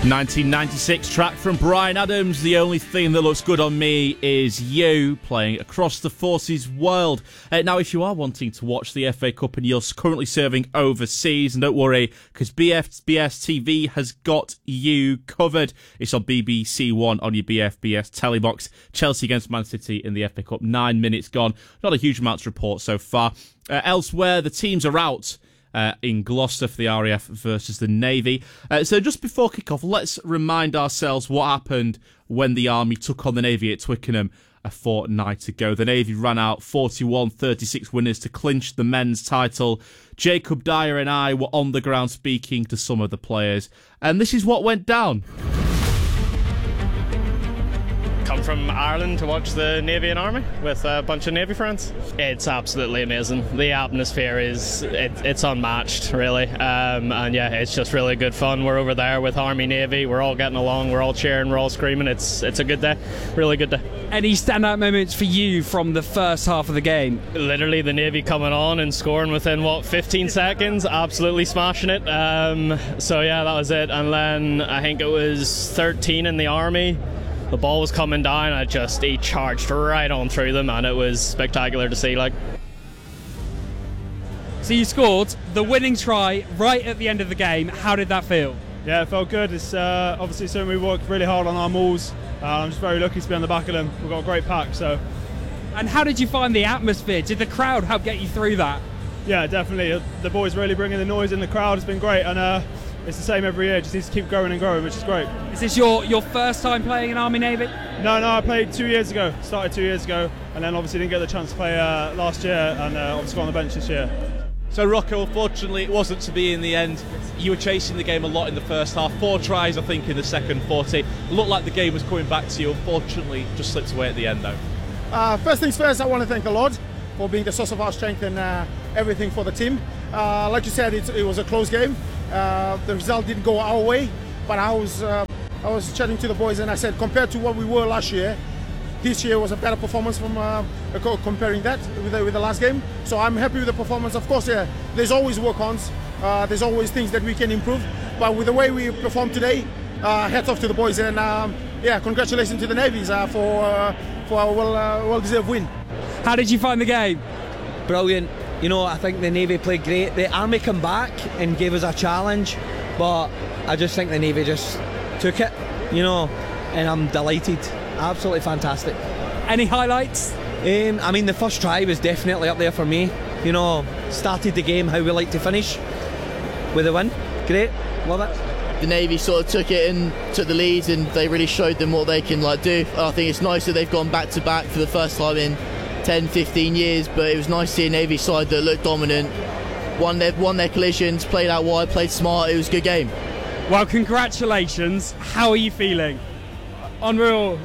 1996 track from Bryan Adams. The only thing that looks good on me is you, playing Across the Forces World. Now, if you are wanting to watch the FA Cup and you're currently serving overseas, don't worry, because BFBS TV has got you covered. It's on BBC One on your BFBS telly box. Chelsea against Man City in the FA Cup. 9 minutes gone. Not a huge amount to report so far. Elsewhere, the teams are out in Gloucester for the RAF versus the Navy. So just before kick-off, let's remind ourselves what happened when the Army took on the Navy at Twickenham a fortnight ago. The Navy ran out 41-36 winners to clinch the men's title. Jacob Dyer and I were on the ground speaking to some of the players, and this is what went down. Come from Ireland to watch the Navy and Army with a bunch of Navy friends. It's absolutely amazing. The atmosphere is it's unmatched, really, and yeah, it's just really good fun. We're over there with Army, Navy. We're all getting along. We're all cheering. We're all screaming. It's a good day, really good day. Any standout moments for you from the first half of the game? Literally, the Navy coming on and scoring within 15 seconds, absolutely smashing it. So yeah, that was it. And then I think it was 13 in the Army. The ball was coming down, he charged right on through them, and it was spectacular to see. So you scored the winning try right at the end of the game. How did that feel? Yeah, it felt good. It's obviously something we worked really hard on our mauls. I'm just very lucky to be on the back of them. We've got a great pack. So. And how did you find the atmosphere? Did the crowd help get you through that? Yeah, definitely. The boys really bringing the noise in the crowd. It's been great, and it's the same every year. It just needs to keep growing and growing, which is great. Is this your first time playing in Army Navy? No, I played 2 years ago. Started 2 years ago, and then obviously didn't get the chance to play last year, and obviously got on the bench this year. So Rocco, unfortunately it wasn't to be in the end. You were chasing the game a lot in the first half. 4 tries, I think, in the second 40. Looked like the game was coming back to you. Unfortunately, just slipped away at the end, though. First things first, I want to thank the Lord for being the source of our strength and everything for the team. Like you said, it was a close game. The result didn't go our way, but I was chatting to the boys and I said, compared to what we were last year, this year was a better performance from comparing that with the last game. So I'm happy with the performance. Of course, yeah, there's always work-ons, there's always things that we can improve, but with the way we performed today, hats off to the boys, and yeah, congratulations to the Navies for a well-deserved win. How did you find the game? Brilliant. You know, I think the Navy played great. The Army came back and gave us a challenge, but I just think the Navy just took it, you know, and I'm delighted. Absolutely fantastic. Any highlights? I mean, the first try was definitely up there for me. You know, started the game how we like to finish with a win. Great, love it. The Navy sort of took it and took the lead, and they really showed them what they can do. I think it's nice that they've gone back to back for the first time in 10-15 years, but it was nice to see a Navy side that looked dominant, won their collisions, played out wide, played smart. It was a good game. Well, congratulations. How are you feeling? Unreal.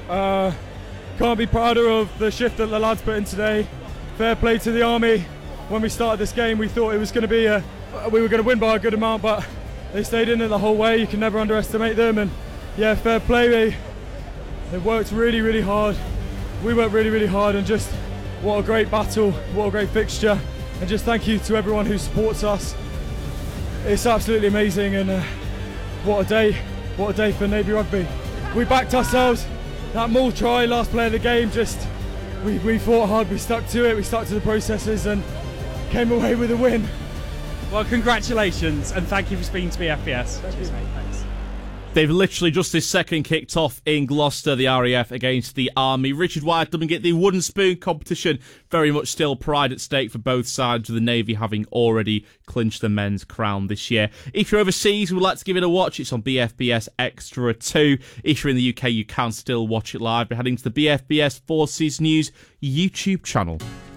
Can't be prouder of the shift that the lads put in today. Fair play to the Army. When we started this game, we thought it was going to be we were going to win by a good amount, but they stayed in it the whole way. You can never underestimate them, and yeah, fair play. They worked really, really hard. We worked really, really hard, and just what a great battle, what a great fixture, and just thank you to everyone who supports us. It's absolutely amazing, and what a day for Navy Rugby. We backed ourselves. That maul try, last play of the game, we fought hard, we stuck to it, we stuck to the processes and came away with a win. Well, congratulations, and thank you for speaking to me, FPS. Cheers, mate. Thanks. They've literally just this second kicked off in Gloucester, the RAF against the Army. Richard White doesn't get the wooden spoon competition. Very much still pride at stake for both sides, with the Navy having already clinched the men's crown this year. If you're overseas, we'd like to give it a watch. It's on BFBS Extra 2. If you're in the UK, you can still watch it live by heading to the BFBS Forces News YouTube channel.